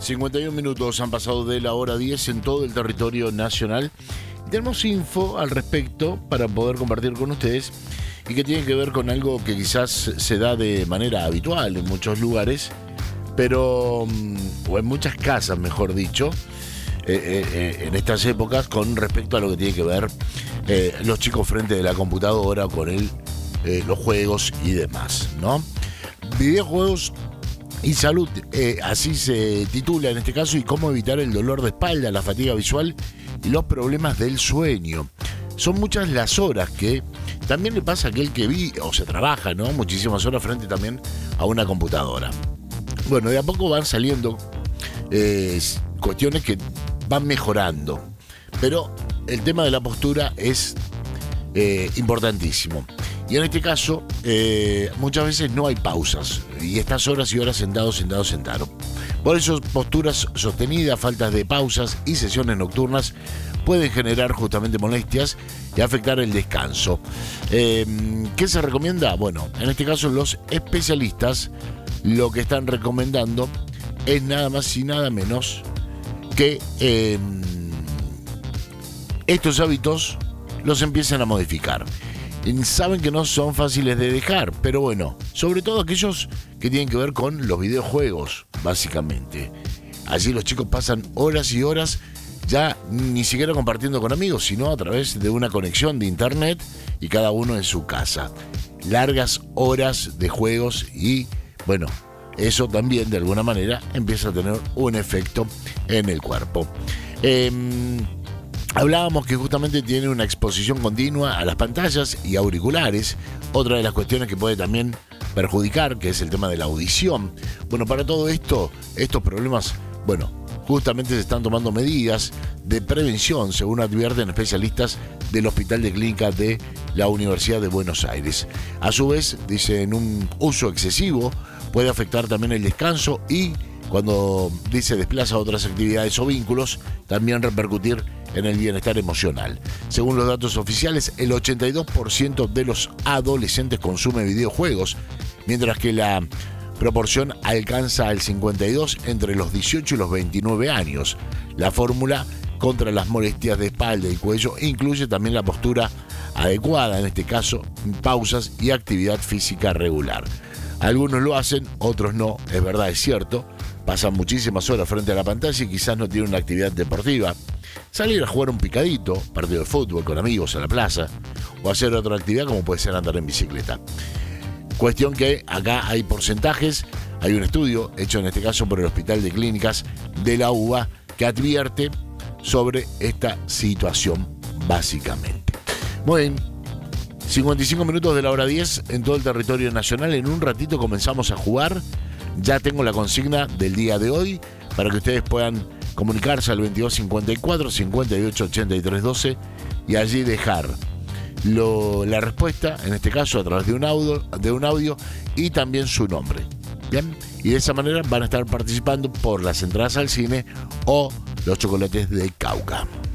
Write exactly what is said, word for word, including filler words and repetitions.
cincuenta y un minutos han pasado de la hora diez en todo el territorio nacional. Tenemos info al respecto para poder compartir con ustedes y que tiene que ver con algo que quizás se da de manera habitual en muchos lugares, pero o en muchas casas, mejor dicho, eh, eh, en estas épocas, con respecto a lo que tiene que ver eh, los chicos frente de la computadora con el, eh, los juegos y demás, ¿no? Videojuegos y salud, eh, así se titula en este caso, y cómo evitar el dolor de espalda, la fatiga visual y los problemas del sueño. Son muchas las horas que también le pasa a aquel que vi o se trabaja, ¿no? Muchísimas horas frente también a una computadora. Bueno, de a poco van saliendo eh, cuestiones que van mejorando, pero el tema de la postura es eh, importantísimo. Y en este caso, eh, muchas veces no hay pausas y estás horas y horas sentado, sentado, sentado. Por eso, posturas sostenidas, faltas de pausas y sesiones nocturnas pueden generar justamente molestias y afectar el descanso. Eh, ¿Qué se recomienda? Bueno, en este caso los especialistas lo que están recomendando es nada más y nada menos que eh, estos hábitos los empiecen a modificar. Saben que no son fáciles de dejar, pero bueno, sobre todo aquellos que tienen que ver con los videojuegos, básicamente. Allí los chicos pasan horas y horas, ya ni siquiera compartiendo con amigos, sino a través de una conexión de internet y cada uno en su casa. Largas horas de juegos y, bueno, eso también de alguna manera empieza a tener un efecto en el cuerpo. Eh, Hablábamos que justamente tiene una exposición continua a las pantallas y auriculares. Otra de las cuestiones que puede también perjudicar, que es el tema de la audición. Bueno, para todo esto, estos problemas, bueno, justamente se están tomando medidas de prevención, según advierten especialistas del Hospital de Clínicas de la Universidad de Buenos Aires. A su vez, dicen, un uso excesivo puede afectar también el descanso y, cuando dice desplaza otras actividades o vínculos, también repercutir en el bienestar emocional. Según los datos oficiales, el ochenta y dos por ciento de los adolescentes consume videojuegos, mientras que la proporción alcanza al cincuenta y dos por ciento entre los dieciocho y los veintinueve años. La fórmula contra las molestias de espalda y cuello incluye también la postura adecuada, en este caso, pausas y actividad física regular. Algunos lo hacen, otros no, es verdad, es cierto. Pasan muchísimas horas frente a la pantalla y quizás no tienen una actividad deportiva. Salir a jugar un picadito, partido de fútbol con amigos a la plaza, o hacer otra actividad como puede ser andar en bicicleta. Cuestión que acá hay porcentajes, hay un estudio hecho en este caso por el Hospital de Clínicas de la U B A que advierte sobre esta situación básicamente. Muy bien, cincuenta y cinco minutos de la hora diez en todo el territorio nacional. En un ratito comenzamos a jugar. Ya tengo la consigna del día de hoy para que ustedes puedan comunicarse al veintidós cincuenta y cuatro cincuenta y ocho ochenta y tres doce y allí dejar lo, la respuesta, en este caso a través de un audio, de un audio y también su nombre. Bien, y de esa manera van a estar participando por las entradas al cine o los chocolates de Cauca.